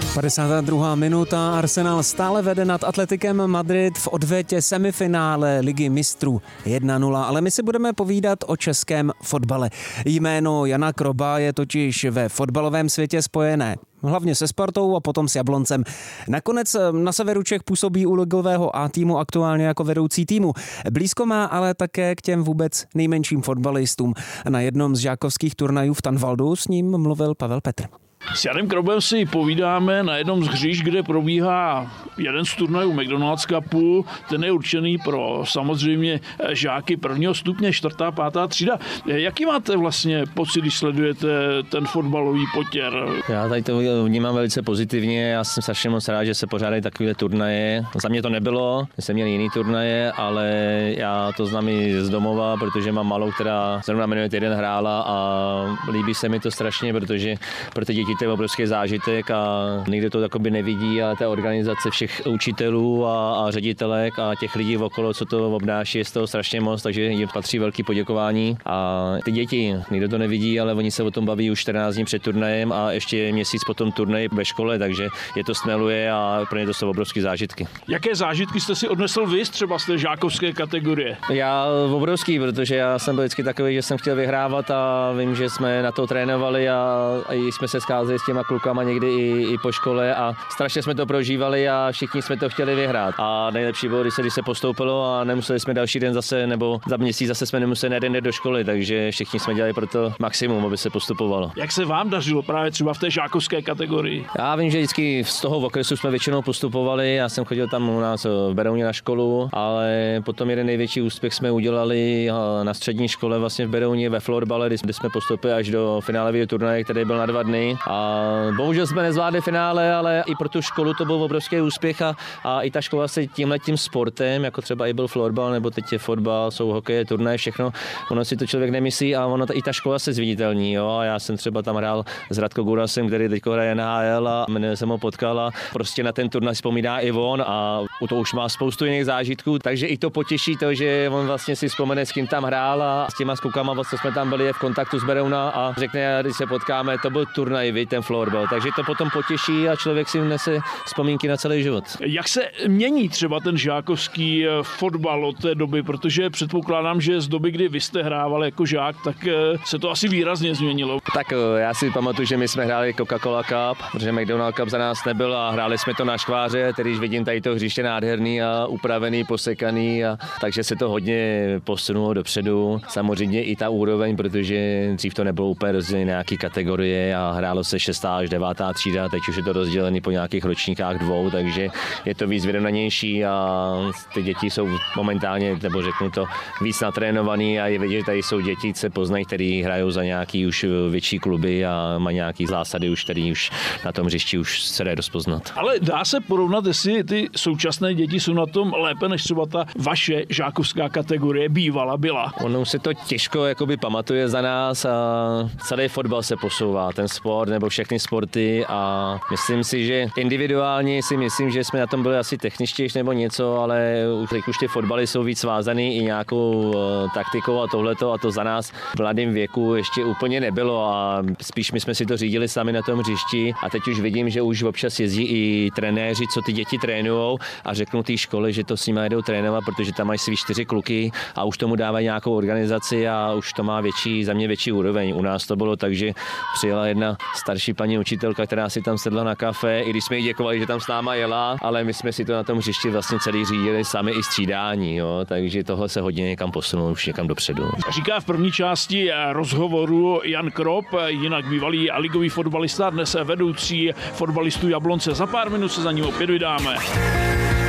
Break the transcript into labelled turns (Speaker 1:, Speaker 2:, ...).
Speaker 1: 52. minuta, Arsenal stále vede nad Atletikem Madrid v odvetě semifinále Ligy mistrů 1-0, ale my si budeme povídat o českém fotbale. Jméno Jana Kroba je totiž ve fotbalovém světě spojené hlavně se Spartou a potom s Jabloncem. Nakonec na severu Čech působí u ligového A týmu aktuálně jako vedoucí týmu. Blízko má ale také k těm vůbec nejmenším fotbalistům. Na jednom z žákovských turnajů v Tanvaldu s ním mluvil Pavel Petr.
Speaker 2: S Janem Krobem si povídáme na jednom z hřišť, kde probíhá jeden z turnajů McDonald's Cupu. Ten je určený pro samozřejmě žáky prvního stupně, 4., 5. třída. Jaký máte vlastně pocit, když sledujete ten fotbalový potěr?
Speaker 3: Já tady to vnímám velice pozitivně. Já jsem strašně moc rád, že se pořádají takové turnaje. Za mě to nebylo, jsem měl jiný turnaje, ale já to znám i z domova, protože mám malou, která zrovna minulý týden hrála a líbí se mi to strašně, protože pro ty děti to je obrovský zážitek a nikdo to takoby nevidí, ale ta organizace všech učitelů a ředitelek a těch lidí okolo, co to obnáší, je z toho strašně moc, takže jim patří velký poděkování. A ty děti, nikdo to nevidí, ale oni se o tom baví už 14 dní před turnajem a ještě měsíc potom turnaj ve škole, takže je to stmeluje a pro ně to jsou obrovský zážitky.
Speaker 2: Jaké zážitky jste si odnesl vy třeba z té žákovské kategorie?
Speaker 3: Já obrovský, protože já jsem byl vždycky takový, že jsem chtěl vyhrávat a vím, že jsme na to trénovali a jsme se scházeli s těma klukama někdy i po škole a strašně jsme to prožívali a všichni jsme to chtěli vyhrát. A nejlepší bylo, když se postoupilo a nemuseli jsme další den zase, nebo za měsíc zase jsme nemuseli na jeden den do školy, takže všichni jsme dělali pro to maximum, aby se postupovalo.
Speaker 2: Jak se vám dařilo právě třeba v té žákovské kategorii?
Speaker 3: Já vím, že vždycky z toho okresu jsme většinou postupovali, já jsem chodil tam u nás v Berouně na školu, ale potom jeden největší úspěch jsme udělali na střední škole vlastně v Berouně ve florbale, kde jsme postoupili až do finálového turnaje, který byl na 2 dny. A bohužel jsme nezvládli finále, ale i pro tu školu to byl obrovský úspěch a i ta škola se tímhletím sportem, jako třeba i byl florbal, nebo teď je fotbal, jsou hokeje, turnaje, všechno, ono si to člověk nemyslí a ono i ta škola se zviditelní, jo. A já jsem třeba tam hrál s Radko Gurasem, který teď hraje NHL a jmenuje jsem ho potkal a prostě na ten turnaj vzpomíná i on a to už má spoustu jiných zážitků, takže i to potěší to, že on vlastně si vzpomene, s kým tam hrál a s těma klukama, co jsme tam byli v kontaktu s Berouna a řekne, když se potkáme, to byl turnaj, ten florbal, takže to potom potěší a člověk si nese vzpomínky na celý život.
Speaker 2: Jak se mění třeba ten žákovský fotbal od té doby, protože předpokládám, že z doby, kdy vy jste hrával jako žák, tak se to asi výrazně změnilo.
Speaker 3: Tak já si pamatuju, že my jsme hráli Coca-Cola Cup, protože McDonald Cup za nás nebyl a hráli jsme to na škváře, když vidím tady to hřiště nádherný a upravený, posekaný, takže se to hodně posunulo dopředu. Samozřejmě i ta úroveň, protože dřív to nebylo úplně rozdělené nějaký kategorie a hrálo se 6. až 9. třída, teď už je to rozdělený po nějakých ročníkách 2, takže je to víc vyrovnanější a ty děti jsou momentálně, nebo řeknu to, víc natrénovaný a je vidět, že tady jsou děti, se poznají, který hrajou za nějaký už větší kluby a mají nějaký zásady už, který už na tom hřišti už se dá rozpoznat.
Speaker 2: Ale dá se porovnat, jestli ty současné děti jsou na tom lépe, než třeba ta vaše žákovská kategorie byla?
Speaker 3: Ono se to těžko jakoby pamatuje za nás a celý fotbal se posouvá, ten sport nebo všechny sporty a myslím si, že individuálně si myslím, že jsme na tom byli asi techničtější nebo něco, ale už ty fotbaly jsou víc svázaný i nějakou taktikou a tohleto a to za nás v mladém věku ještě úplně nebylo a spíš my jsme si to řídili sami na tom hřišti a teď už vidím, že už občas jezdí i trenéři, co ty děti trénujou a řeknou té školy, že to s nimi jdou trénovat, protože tam mají svý 4 kluky a už tomu dávají nějakou organizaci a už to má za mě větší úroveň. U nás to bylo tak, že přijela jedna starší paní učitelka, která si tam sedla na kafe, i když jsme jí děkovali, že tam s náma jela, ale my jsme si to na tom hřišti vlastně celý řídili sami i střídání, jo, takže tohle se hodně někam posunulo, už někam dopředu.
Speaker 2: Říká v první části rozhovoru Jan Krob, jinak bývalý ligový fotbalista, dnes vedoucí fotbalistů Jablonce. Za pár minut se za ním opět vydáme.